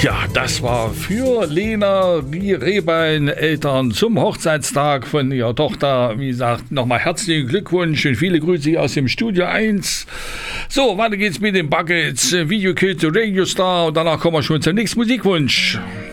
Ja, das war für Lena Rehbein, Eltern zum Hochzeitstag von ihrer Tochter. Wie gesagt, nochmal herzlichen Glückwunsch und viele Grüße aus dem Studio 1. So, weiter geht's mit den Buckets, Video Kids, Radio Star und danach kommen wir schon zum nächsten Musikwunsch.